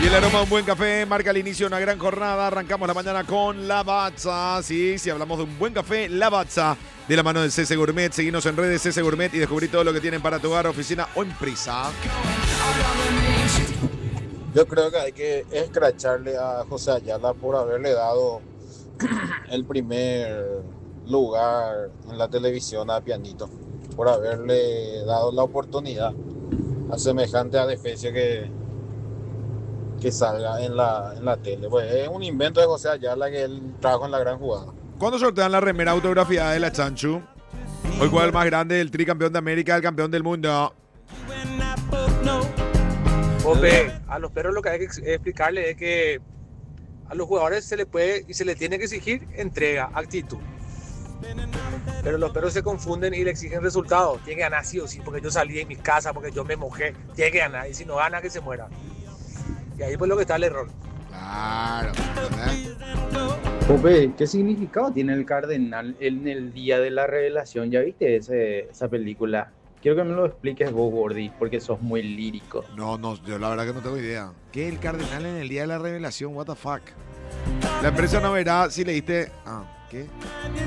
el aroma de un buen café marca el inicio de una gran jornada. Arrancamos la mañana con Lavazza. Sí, si hablamos de un buen café, Lavazza. De la mano del CC Gourmet. Seguinos en redes CC Gourmet y descubrí todo lo que tienen para tu hogar, oficina o empresa. Yo creo que hay que escracharle a José Ayala por haberle dado el primer lugar en la televisión a Pianito, por haberle dado la oportunidad a semejante adefesio que salga en la tele. Pues es un invento de José Ayala que él trajo en la gran jugada. ¿Cuándo sortean la remera autografiada de la Chanchu? Hoy juega el más grande, el tricampeón de América, el campeón del mundo. Ope, a los perros lo que hay que explicarle es que a los jugadores se le puede y se le tiene que exigir entrega, actitud. Pero los perros se confunden y le exigen resultados. Tiene que ganar sí o sí, porque yo salí de mi casa, porque yo me mojé. Tiene que ganar, y si no gana, que se muera. Y ahí pues lo que está el error. Claro. Pope, ¿qué significado tiene el cardenal en el día de la revelación? ¿Ya viste esa película? Quiero que me lo expliques vos, Gordy, porque sos muy lírico. No, yo la verdad que no tengo idea. ¿Qué es el cardenal en el día de la revelación? What the fuck. La empresa no verá si le diste... ¿qué?